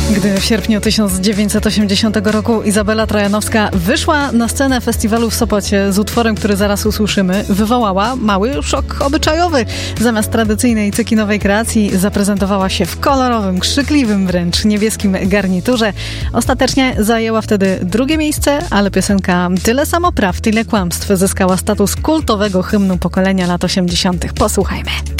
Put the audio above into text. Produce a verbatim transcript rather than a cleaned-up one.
Gdy w sierpniu tysiąc dziewięćset osiemdziesiątego roku Izabela Trojanowska wyszła na scenę festiwalu w Sopocie z utworem, który zaraz usłyszymy, wywołała mały szok obyczajowy. Zamiast tradycyjnej cekinowej kreacji zaprezentowała się w kolorowym, krzykliwym wręcz niebieskim garniturze. Ostatecznie zajęła wtedy drugie miejsce, ale piosenka Tyle samo praw, tyle kłamstw zyskała status kultowego hymnu pokolenia lat osiemdziesiątych. Posłuchajmy.